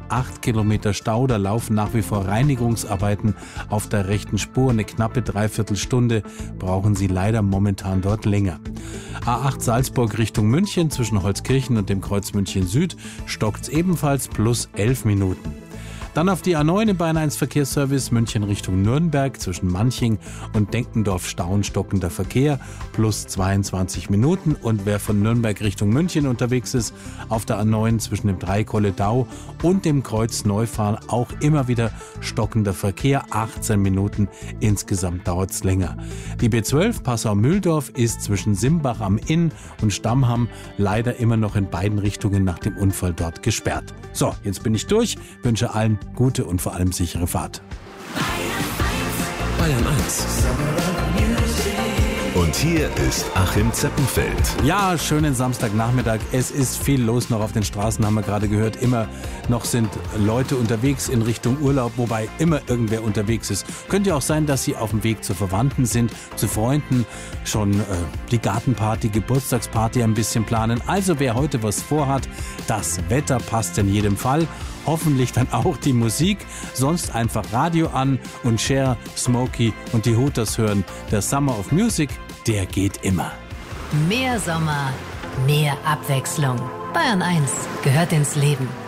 8 Kilometer Stau, da laufen nach wie vor Reinigungsarbeiten auf der rechten Spur. Eine knappe Dreiviertelstunde brauchen Sie leider momentan dort länger. A8 Salzburg Richtung München zwischen Holzkirchen und dem Kreuz München Süd stockt's ebenfalls plus 11 Minuten. Dann auf die A9 im Bayern 1 Verkehrsservice München Richtung Nürnberg zwischen Manching und Denkendorf stockender Verkehr plus 22 Minuten. Und wer von Nürnberg Richtung München unterwegs ist, auf der A9 zwischen dem Dreikolledau und dem Kreuz Neufahren auch immer wieder stockender Verkehr, 18 Minuten. Insgesamt dauert's länger. Die B12 Passau-Mühldorf ist zwischen Simbach am Inn und Stammham leider immer noch in beiden Richtungen nach dem Unfall dort gesperrt. So, jetzt bin ich durch, wünsche allen gute und vor allem sichere Fahrt. Bayern 1. Und hier ist Achim Zeppenfeld. Ja, schönen Samstagnachmittag. Es ist viel los noch auf den Straßen, haben wir gerade gehört. Immer noch sind Leute unterwegs in Richtung Urlaub, wobei immer irgendwer unterwegs ist. Könnte ja auch sein, dass sie auf dem Weg zu Verwandten sind, zu Freunden, schon die Gartenparty, Geburtstagsparty ein bisschen planen. Also wer heute was vorhat, das Wetter passt in jedem Fall. Hoffentlich dann auch die Musik. Sonst einfach Radio an und Cher, Smokey und die Hooters hören. Der Summer of Music, der geht immer. Mehr Sommer, mehr Abwechslung. Bayern 1 gehört ins Leben.